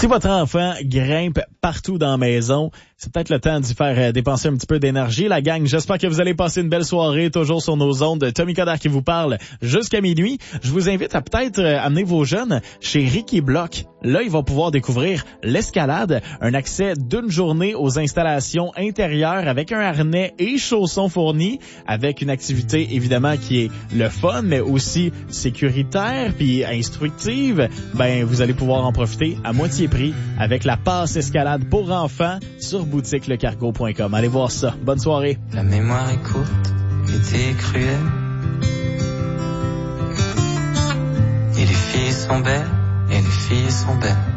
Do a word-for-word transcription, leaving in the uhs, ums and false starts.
Si votre enfant grimpe partout dans la maison, c'est peut-être le temps d'y faire euh, dépenser un petit peu d'énergie. La gang, j'espère que vous allez passer une belle soirée, toujours sur nos ondes. Tommy Coderre qui vous parle jusqu'à minuit. Je vous invite à peut-être euh, amener vos jeunes chez Ricky Block. Là, ils vont pouvoir découvrir l'escalade, un accès d'une journée aux installations intérieures avec un harnais et chaussons fournis, avec une activité évidemment qui est le fun, mais aussi sécuritaire puis instructive. Ben, vous allez pouvoir en profiter à moitié prix avec la passe escalade pour enfants sur boutique le cargo point com. Allez voir ça. Bonne soirée. La mémoire est courte, l'été est cruel. Et les filles sont belles, et les filles sont belles.